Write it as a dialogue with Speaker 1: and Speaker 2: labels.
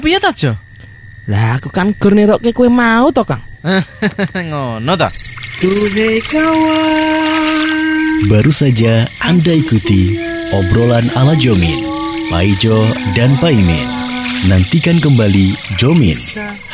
Speaker 1: Piye ta, Jo?
Speaker 2: Lah aku kan gur nerokke kowe mau to, Kang.
Speaker 1: Ngono ta?
Speaker 3: Duhai kawan.
Speaker 4: Baru saja Anda ikuti obrolan ala Jomin, Paijo dan Paimin. Nantikan kembali Jomin